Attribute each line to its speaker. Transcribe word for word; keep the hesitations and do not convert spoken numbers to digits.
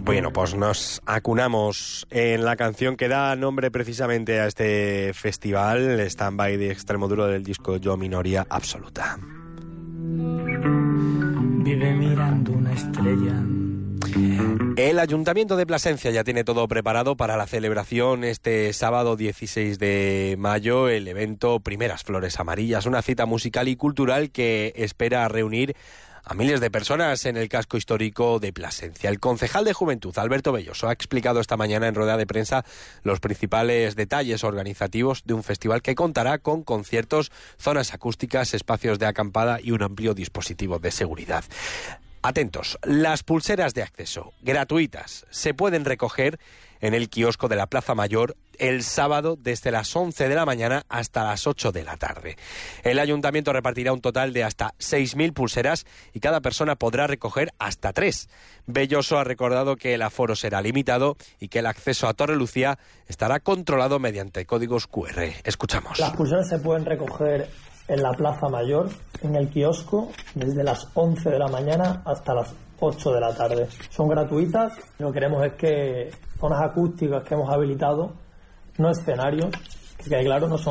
Speaker 1: Bueno, pues nos acunamos en la canción que da nombre precisamente a este festival, Stand-by de Extremoduro, del disco Yo Minoría Absoluta.
Speaker 2: Vive mirando una estrella.
Speaker 1: El Ayuntamiento de Plasencia ya tiene todo preparado para la celebración este sábado dieciséis de mayo, el evento Primeras Flores Amarillas, una cita musical y cultural que espera reunir a miles de personas en el casco histórico de Plasencia. El concejal de Juventud, Alberto Belloso, ha explicado esta mañana en rueda de prensa los principales detalles organizativos de un festival que contará con conciertos, zonas acústicas, espacios de acampada y un amplio dispositivo de seguridad. Atentos, las pulseras de acceso gratuitas se pueden recoger en el kiosco de la Plaza Mayor el sábado desde las once de la mañana hasta las ocho de la tarde. El ayuntamiento repartirá un total de hasta seis mil pulseras y cada persona podrá recoger hasta tres. Belloso ha recordado que el aforo será limitado y que el acceso a Torre Lucía estará controlado mediante códigos cu erre. Escuchamos.
Speaker 3: Las pulseras se pueden recoger en la Plaza Mayor, en el kiosco, desde las once de la mañana hasta las ocho de la tarde. Son gratuitas. Lo que queremos es que zonas acústicas que hemos habilitado, no escenarios, que claro, no son